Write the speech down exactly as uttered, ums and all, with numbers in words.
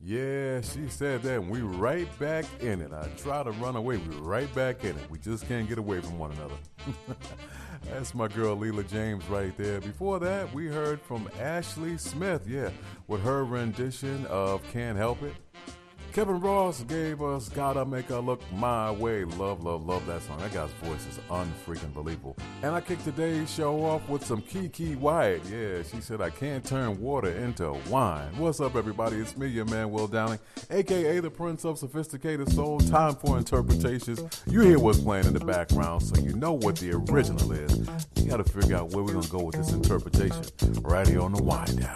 Yeah, she said that, and we right back in it. I try to run away, we right back in it. We just can't get away from one another. That's my girl Leela James right there. Before that, we heard from Ashley Smith, yeah, with her rendition of Can't Help It. Kevin Ross gave us Gotta Make Her Look My Way. Love, love, love that song. That guy's voice is unfreaking believable. And I kicked today's show off with some Kiki Wyatt. Yeah, she said, I can't turn water into wine. What's up, everybody? It's me, your man, Will Downing, a k a the Prince of Sophisticated Soul. Time for interpretations. You hear what's playing in the background, so you know what the original is. You got to figure out where we're going to go with this interpretation right here on the Wind Down.